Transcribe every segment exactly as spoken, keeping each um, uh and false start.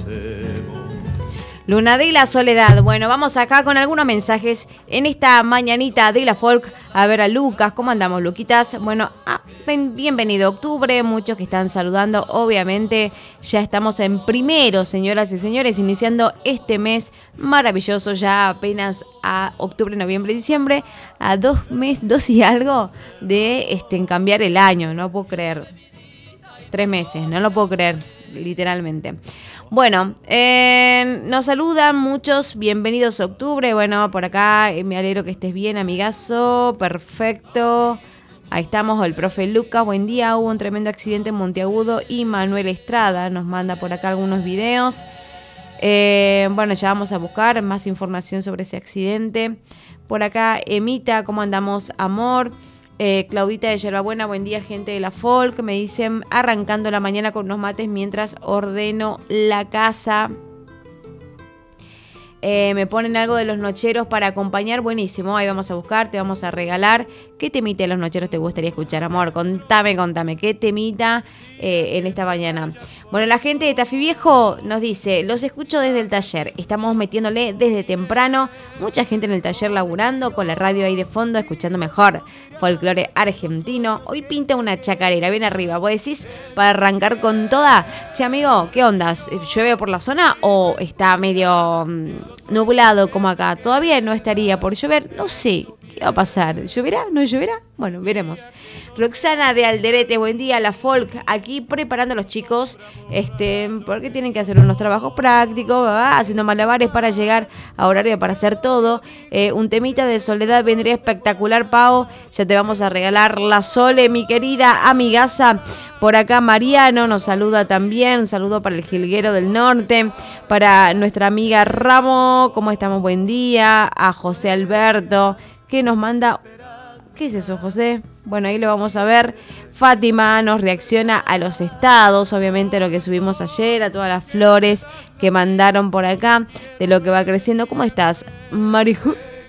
Luna de la Soledad. Bueno, vamos acá con algunos mensajes en esta mañanita de la folk. A ver a Lucas, ¿cómo andamos, Luquitas? Bueno, ah, ben, bienvenido octubre, muchos que están saludando. Obviamente ya estamos en primero, señoras y señores, iniciando este mes maravilloso, ya apenas a octubre, noviembre, diciembre, a dos meses, dos y algo de este, en cambiar el año, no puedo creer. Tres meses, no lo puedo creer, literalmente. Bueno, eh, nos saludan muchos, bienvenidos a octubre. Bueno, por acá eh, me alegro que estés bien, amigazo, perfecto. Ahí estamos, el profe Lucas, buen día. Hubo un tremendo accidente en Monteagudo y Manuel Estrada nos manda por acá algunos videos. Eh, bueno, ya vamos a buscar más información sobre ese accidente. Por acá, Emita, ¿cómo andamos, amor? Eh, Claudita de Yerbabuena, buen día, gente de la folk. Me dicen, arrancando la mañana con unos mates mientras ordeno la casa. Eh, me ponen algo de los nocheros para acompañar. Buenísimo, ahí vamos a buscar, te vamos a regalar. ¿Qué temita de los nocheros te gustaría escuchar, amor? Contame, contame, ¿qué temita eh, en esta mañana? Bueno, la gente de Tafí Viejo nos dice, los escucho desde el taller. Estamos metiéndole desde temprano. Mucha gente en el taller laburando, con la radio ahí de fondo, escuchando mejor folclore argentino. Hoy pinta una chacarera, bien arriba. ¿Vos decís para arrancar con toda? Che, amigo, ¿qué onda? ¿Llueve por la zona o está medio nublado como acá? Todavía no estaría por llover, no sé. ¿Qué va a pasar? ¿Lloverá? ¿No lloverá? Bueno, veremos. Roxana de Alderete, buen día, la folk, aquí preparando a los chicos, este, porque tienen que hacer unos trabajos prácticos, ¿verdad? Haciendo malabares para llegar a horario para hacer todo. Eh, un temita de Soledad vendría espectacular, Pau. Ya te vamos a regalar la Sole, mi querida amigaza. Por acá Mariano nos saluda también. Un saludo para el Jilguero del Norte. Para nuestra amiga Ramo, ¿cómo estamos? Buen día. A José Alberto, que nos manda... ¿Qué es eso, José? Bueno, ahí lo vamos a ver. Fátima nos reacciona a los estados, obviamente lo que subimos ayer, a todas las flores que mandaron por acá, de lo que va creciendo. ¿Cómo estás, Mariju?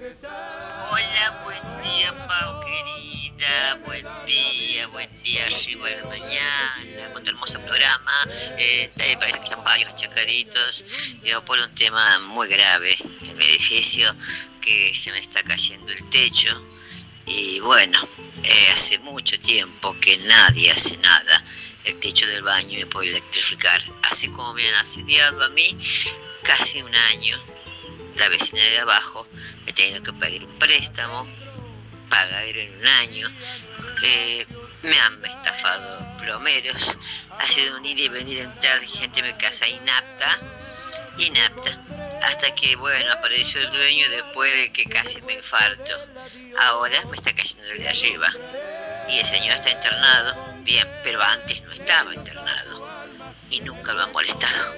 Hola, buen día, Pau, querida. Buen día, buen día, arriba de la mañana, con tu hermoso programa. Eh, parece que están varios achacaditos. Yo por un tema muy grave en mi edificio, que se me está cayendo el techo. Y bueno, eh, hace mucho tiempo que nadie hace nada. El techo del baño me puede electrificar. Así como me han asediado a mí casi un año, la vecina de abajo, he tenido que pedir un préstamo, pagar en un año. Eh, me han estafado plomeros. Ha sido un ir y venir, entrar de gente en mi casa inapta, inapta. Hasta que, bueno, apareció el dueño después de que casi me infarto. Ahora me está cayendo el de arriba. Y el señor está internado, bien, pero antes no estaba internado. Y nunca lo han molestado.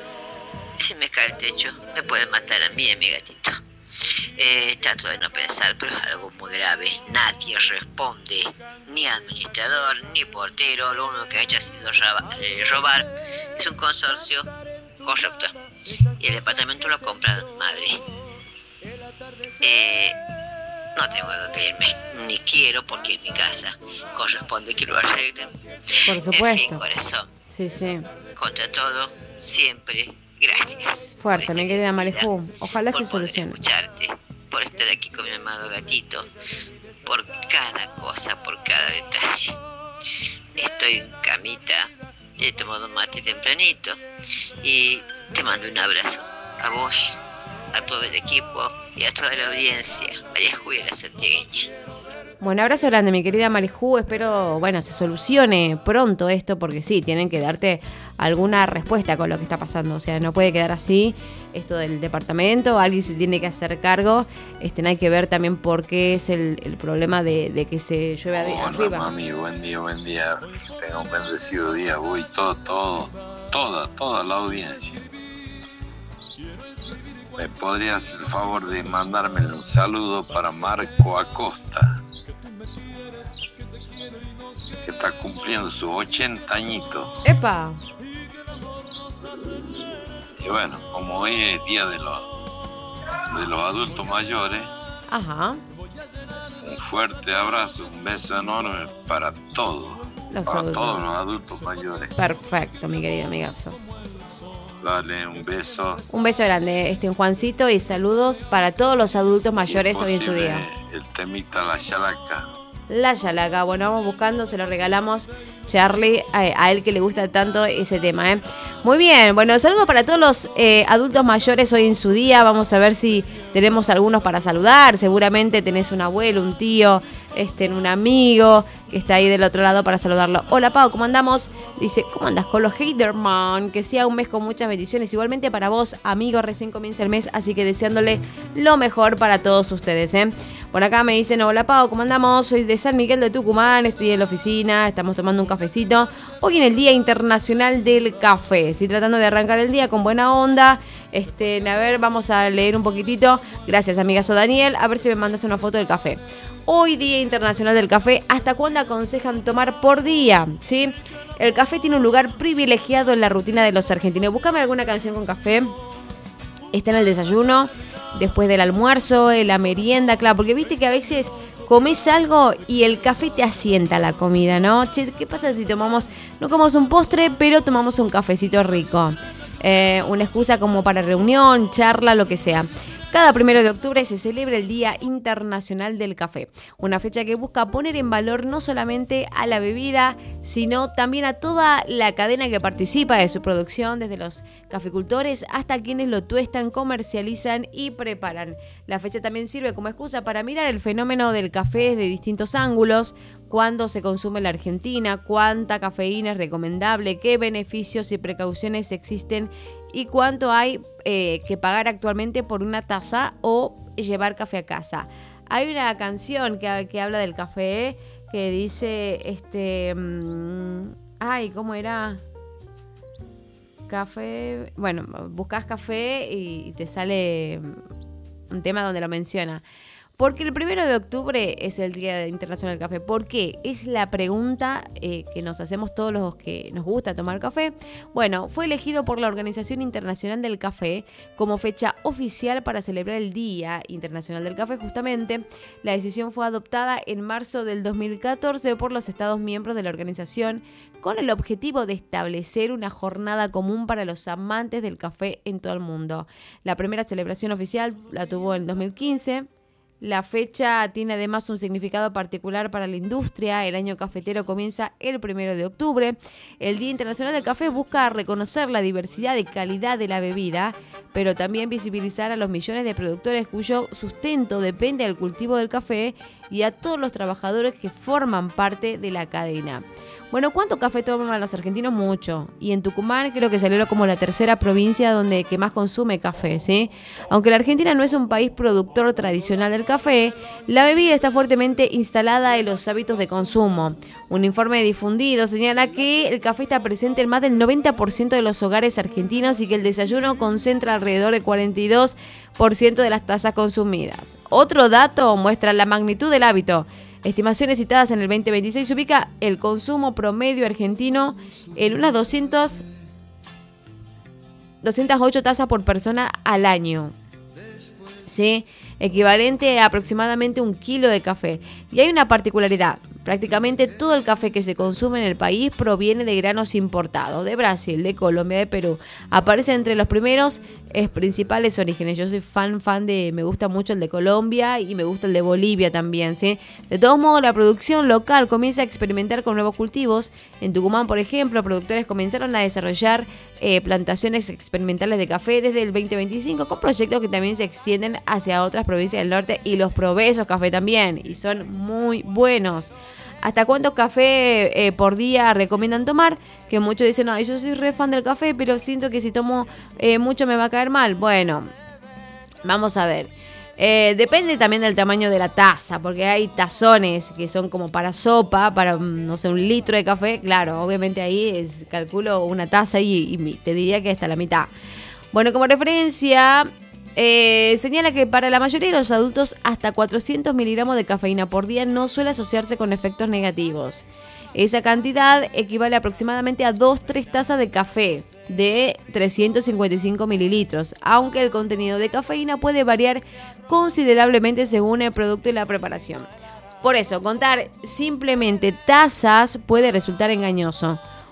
Si me cae el techo, me puede matar a mí y a mi gatito. Eh, trato de no pensar, pero es algo muy grave. Nadie responde, ni administrador, ni portero. Lo único que ha hecho ha sido robar. Eh, robar. Es un consorcio corrupto. Y el departamento lo ha comprado mi madre. Eh, no tengo que irme, ni quiero porque es mi casa. Corresponde que lo arreglen. Por supuesto. En fin, corazón. Sí, sí. Contra todo, siempre, gracias. Fuerte, mi querida Marijú. Ojalá se solucione. Por escucharte, por estar aquí con mi amado gatito, por cada cosa, por cada detalle. Estoy en camita, he tomado mate tempranito y te mando un abrazo a vos, a todo el equipo y a toda la audiencia. María Julia, la santiagueña. Bueno, abrazo grande, mi querida Marijú. Espero, bueno, se solucione pronto esto, porque sí, tienen que darte alguna respuesta con lo que está pasando. O sea, no puede quedar así esto del departamento. Alguien se tiene que hacer cargo. Este, hay que ver también por qué es el, el problema de, de que se llueve Hola, arriba. mami, buen día, buen día. Tenga un bendecido día, voy todo, todo, toda, toda la audiencia. ¿Me podrías hacer el favor de mandarme un saludo para Marco Acosta, que está cumpliendo sus ochenta añitos? ¡Epa! Y bueno, como hoy es día de los, de los adultos mayores, Ajá. un fuerte abrazo, un beso enorme para todos, Los para adultos. todos los adultos mayores. Perfecto, mi querido amigazo. Dale, un beso. Un beso grande, este Juancito, y saludos para todos los adultos mayores Si hoy en su posible, día. El temita La Yalaca. La Yalaca, bueno, vamos buscando, se lo regalamos, Charlie, a, a él que le gusta tanto ese tema, ¿eh? Muy bien, bueno, saludos para todos los eh, adultos mayores hoy en su día. Vamos a ver si tenemos algunos para saludar. Seguramente tenés un abuelo, un tío, este, un amigo que está ahí del otro lado para saludarlo. Hola Pau, ¿cómo andamos? Dice, ¿cómo andas con los Haterman? Que sea un mes con muchas bendiciones. Igualmente para vos, amigo, recién comienza el mes, así que deseándole lo mejor para todos ustedes, ¿eh? Por acá me dicen, hola Pau, ¿cómo andamos? Soy de San Miguel de Tucumán, estoy en la oficina, estamos tomando un cafecito. Hoy en el Día Internacional del Café, sí, tratando de arrancar el día con buena onda. Este, a ver, vamos a leer un poquitito. Gracias, amigazo Daniel, a ver si me mandas una foto del café. Hoy Día Internacional del Café, ¿hasta cuándo aconsejan tomar por día? ¿Sí? El café tiene un lugar privilegiado en la rutina de los argentinos. Búscame alguna canción con café. Está en el desayuno, después del almuerzo, en la merienda, claro, porque viste que a veces comes algo y el café te asienta la comida, ¿no? Che, ¿qué pasa si tomamos, no comemos un postre, pero tomamos un cafecito rico? Eh, una excusa como para reunión, charla, lo que sea. Cada primero de octubre se celebra el Día Internacional del Café, una fecha que busca poner en valor no solamente a la bebida, sino también a toda la cadena que participa de su producción, desde los caficultores hasta quienes lo tuestan, comercializan y preparan. La fecha también sirve como excusa para mirar el fenómeno del café desde distintos ángulos: cuándo se consume en la Argentina, cuánta cafeína es recomendable, qué beneficios y precauciones existen y cuánto hay eh, que pagar actualmente por una taza o llevar café a casa. Hay una canción que, que habla del café que dice, este, mmm, ay, ¿cómo era? Café, bueno, buscas café y te sale un tema donde lo menciona. Porque el primero de octubre es el Día Internacional del Café. ¿Por qué? Es la pregunta eh, que nos hacemos todos los que nos gusta tomar café. Bueno, fue elegido por la Organización Internacional del Café como fecha oficial para celebrar el Día Internacional del Café. Justamente, la decisión fue adoptada en marzo del dos mil catorce por los Estados miembros de la organización, con el objetivo de establecer una jornada común para los amantes del café en todo el mundo. La primera celebración oficial la tuvo en dos mil quince. La fecha tiene además un significado particular para la industria. El año cafetero comienza el primero de octubre. El Día Internacional del Café busca reconocer la diversidad y calidad de la bebida, pero también visibilizar a los millones de productores cuyo sustento depende del cultivo del café y a todos los trabajadores que forman parte de la cadena. Bueno, ¿cuánto café toman los argentinos? Mucho. Y en Tucumán creo que salió como la tercera provincia donde que más consume café, ¿sí? Aunque la Argentina no es un país productor tradicional del café, la bebida está fuertemente instalada en los hábitos de consumo. Un informe difundido señala que el café está presente en más del noventa por ciento de los hogares argentinos y que el desayuno concentra alrededor del cuarenta y dos por ciento de las tazas consumidas. Otro dato muestra la magnitud del hábito. Estimaciones citadas en el veinte veintiséis ubica el consumo promedio argentino en unas doscientas ocho tazas por persona al año, ¿sí? Equivalente a aproximadamente un kilo de café. Y hay una particularidad: prácticamente todo el café que se consume en el país proviene de granos importados, de Brasil, de Colombia, de Perú. Aparece entre los primeros eh, principales orígenes. Yo soy fan, fan de, me gusta mucho el de Colombia y me gusta el de Bolivia también, ¿sí? De todos modos, la producción local comienza a experimentar con nuevos cultivos. En Tucumán, por ejemplo, productores comenzaron a desarrollar eh, plantaciones experimentales de café desde el veinte veinticinco, con proyectos que también se extienden hacia otras provincias del norte, y los probé esos café también, y son muy buenos. ¿Hasta cuánto café eh, por día recomiendan tomar? Que muchos dicen, no, yo soy re fan del café, pero siento que si tomo eh, mucho me va a caer mal. Bueno, vamos a ver. Eh, depende también del tamaño de la taza, porque hay tazones que son como para sopa, para, no sé, un litro de café. Claro, obviamente ahí es, calculo una taza y, y te diría que hasta la mitad. Bueno, como referencia, Eh, señala que para la mayoría de los adultos hasta cuatrocientos miligramos de cafeína por día no suele asociarse con efectos negativos. Esa cantidad equivale aproximadamente a dos a tres tazas de café de trescientos cincuenta y cinco mililitros, aunque el contenido de cafeína puede variar considerablemente según el producto y la preparación. Por eso, contar simplemente tazas puede resultar engañoso.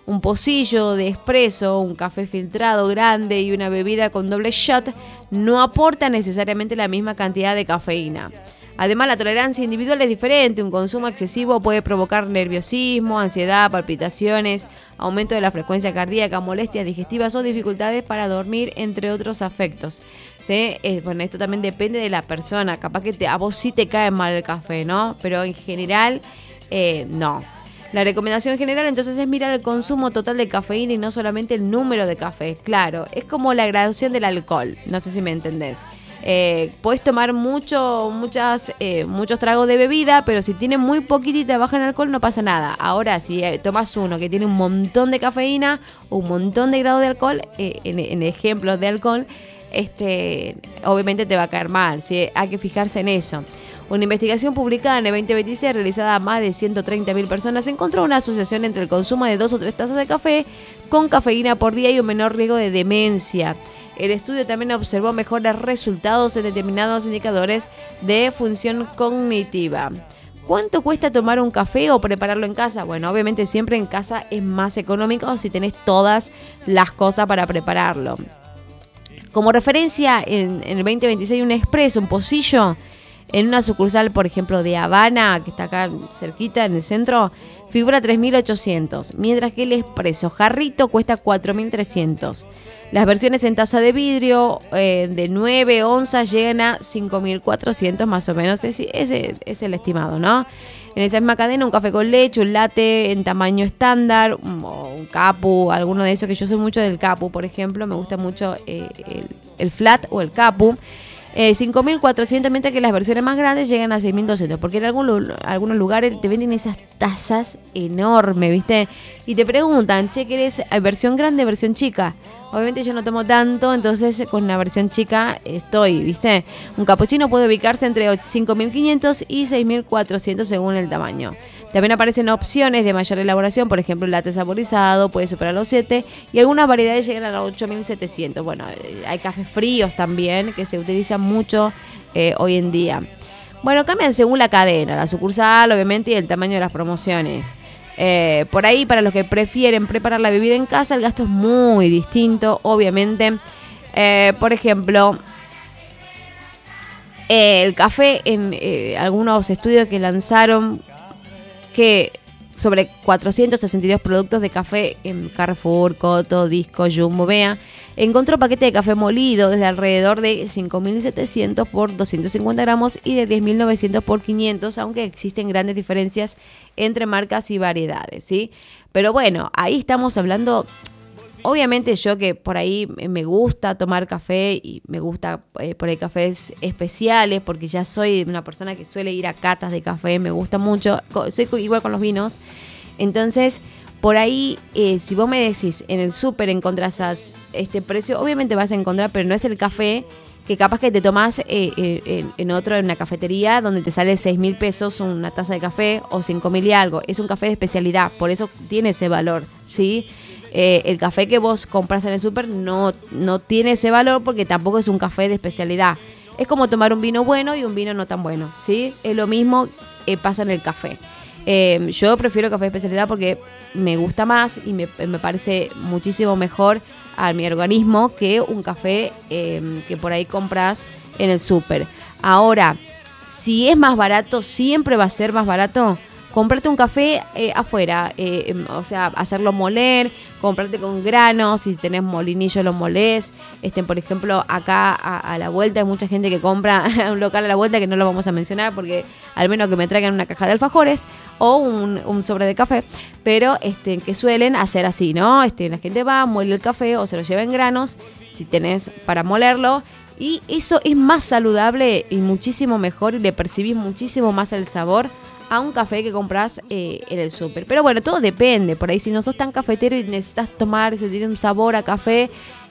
un pocillo de espresso, un café filtrado grande y una bebida con doble shot no aporta necesariamente la misma cantidad de cafeína. Además, la tolerancia individual es diferente. Un consumo excesivo puede provocar nerviosismo, ansiedad, palpitaciones, aumento de la frecuencia cardíaca, molestias digestivas o dificultades para dormir, entre otros afectos. ¿Sí? Eh, bueno, esto también depende de la persona. Capaz que te, a vos sí te cae mal el café, ¿no? Pero en general, eh, no. La recomendación general entonces es mirar el consumo total de cafeína y no solamente el número de café. Claro, es como la graduación del alcohol. No sé si me entendés. Eh, puedes tomar mucho, muchas, eh, muchos tragos de bebida, pero si tiene muy poquitita baja en alcohol no pasa nada. Ahora, si eh, tomas uno que tiene un montón de cafeína o un montón de grado de alcohol, eh, en, en ejemplos de alcohol, este, obviamente te va a caer mal, ¿sí? Hay que fijarse en eso. Una investigación publicada en el veinte veintiséis realizada a más de ciento treinta mil personas encontró una asociación entre el consumo de dos o tres tazas de café con cafeína por día y un menor riesgo de demencia. El estudio también observó mejores resultados en determinados indicadores de función cognitiva. ¿Cuánto cuesta tomar un café o prepararlo en casa? Bueno, obviamente siempre en casa es más económico si tenés todas las cosas para prepararlo. Como referencia, en, en el veinte veintiséis un expreso, un pocillo, en una sucursal, por ejemplo, de Habana, que está acá cerquita en el centro, figura tres mil ochocientos, mientras que el expreso jarrito cuesta cuatro mil trescientos. Las versiones en taza de vidrio eh, de nueve onzas llegan a cinco mil cuatrocientos más o menos, ese, ese es el estimado, ¿no? En esa misma cadena, un café con leche, un latte en tamaño estándar, un, un capu, alguno de esos, que yo soy mucho del capu, por ejemplo, me gusta mucho eh, el, el flat o el capu. Eh, cinco mil cuatrocientos, mientras que las versiones más grandes llegan a seis mil doscientos, porque en algún, algunos lugares te venden esas tazas enormes, ¿viste? Y te preguntan, che, ¿querés versión grande, versión chica? Obviamente yo no tomo tanto, entonces con la versión chica estoy, ¿viste? Un capuchino puede ubicarse entre cinco mil quinientos y seis mil cuatrocientos según el tamaño. También aparecen opciones de mayor elaboración, por ejemplo el latte saborizado puede superar los siete y algunas variedades llegan a los ocho mil setecientos. Bueno, hay cafés fríos también que se utilizan mucho eh, hoy en día. Bueno, cambian según la cadena, la sucursal obviamente y el tamaño de las promociones. Eh, por ahí, para los que prefieren preparar la bebida en casa, el gasto es muy distinto, obviamente. Eh, por ejemplo, eh, el café en eh, algunos estudios que lanzaron, que sobre cuatrocientos sesenta y dos productos de café en Carrefour, Coto, Disco, Jumbo, Bea, encontró paquetes de café molido desde alrededor de cinco mil setecientos por doscientos cincuenta gramos y de diez mil novecientos por quinientos, aunque existen grandes diferencias entre marcas y variedades, ¿sí? Pero bueno, ahí estamos hablando. Obviamente yo que por ahí me gusta tomar café y me gusta eh, por ahí cafés especiales, porque ya soy una persona que suele ir a catas de café, me gusta mucho, soy igual con los vinos. Entonces, por ahí, eh, si vos me decís, en el súper encontrás este precio, obviamente vas a encontrar, pero no es el café que capaz que te tomás eh, eh, en otro, en una cafetería, donde te sale seis mil pesos una taza de café o cinco mil y algo. Es un café de especialidad, por eso tiene ese valor, ¿sí? Eh, el café que vos compras en el súper no, no tiene ese valor porque tampoco es un café de especialidad. Es como tomar un vino bueno y un vino no tan bueno, ¿sí? Es lo mismo eh, pasa en el café. Eh, yo prefiero café de especialidad porque me gusta más y me, me parece muchísimo mejor a mi organismo que un café eh, que por ahí compras en el súper. Ahora, si es más barato, siempre va a ser más barato. Comprarte un café eh, afuera, eh, o sea, hacerlo moler, comprarte con granos, si tenés molinillo lo molés. Este, por ejemplo, acá a, a la vuelta hay mucha gente que compra un local a la vuelta que no lo vamos a mencionar porque al menos que me traigan una caja de alfajores o un, un sobre de café, pero este, que suelen hacer así, ¿no? Este, la gente va, muele el café o se lo lleva en granos, si tenés para molerlo. Y eso es más saludable y muchísimo mejor y le percibís muchísimo más el sabor a un café que compras eh, en el súper. Pero bueno, todo depende. Por ahí si no sos tan cafetero y necesitas tomar, si tiene un sabor a café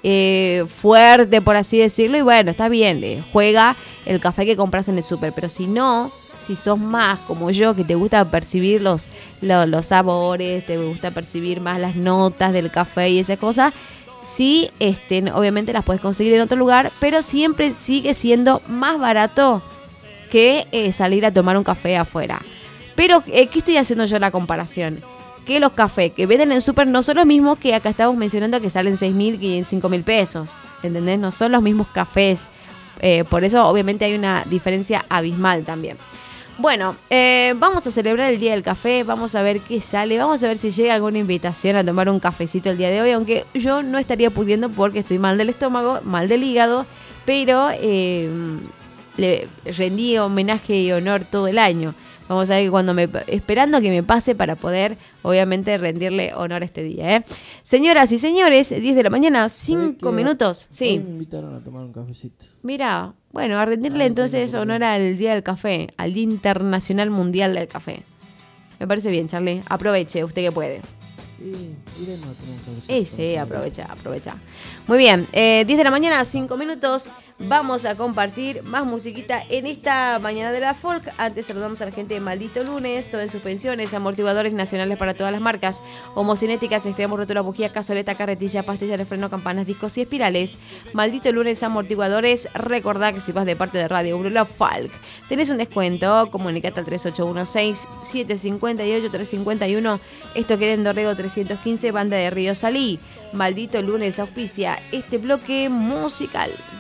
eh, fuerte, por así decirlo, y bueno, está bien, eh, juega el café que compras en el súper. Pero si no, si sos más como yo, que te gusta percibir los, los, los sabores, te gusta percibir más las notas del café y esas cosas, sí, este, obviamente las puedes conseguir en otro lugar, pero siempre sigue siendo más barato que eh, salir a tomar un café afuera. Pero, eh, ¿qué estoy haciendo yo la comparación? que los cafés que venden en súper no son los mismos que acá estamos mencionando, que salen seis mil y cinco mil pesos. ¿Entendés? No son los mismos cafés. Eh, por eso, obviamente, hay una diferencia abismal también. Bueno, eh, vamos a celebrar el Día del Café, vamos a ver qué sale, vamos a ver si llega alguna invitación a tomar un cafecito el día de hoy, aunque yo no estaría pudiendo porque estoy mal del estómago, mal del hígado, pero eh, le rendí homenaje y honor todo el año. Vamos a ver que cuando me, esperando que me pase para poder, obviamente, rendirle honor a este día, ¿eh? Señoras y señores, diez de la mañana, cinco minutos. Sí. Me invitaron a tomar un cafecito. Mira, bueno, a rendirle ah, entonces honor al Día del Café, al Día Internacional Mundial del Café. Me parece bien, Charlie. Aproveche, usted que puede. Sí, iremos a tomar un cafecito. Eh, sí, aprovecha, aprovecha. Muy bien, eh, diez de la mañana, cinco minutos. Vamos a compartir más musiquita en esta mañana de la folk. Antes saludamos a la gente de Maldito Lunes, todo en suspensiones, amortiguadores nacionales para todas las marcas, homocinéticas, extremos, rotura, bujía, cazoleta, carretilla, pastillas de freno, campanas, discos y espirales. Maldito Lunes, amortiguadores. Recordá que si vas de parte de Radio Brula Folk, tenés un descuento. Comunicate al tres ocho uno seis, siete cinco ocho, tres cinco uno. Esto queda en Dorrego trescientos quince, Banda de Río Salí. Maldito Lunes auspicia este bloque musical.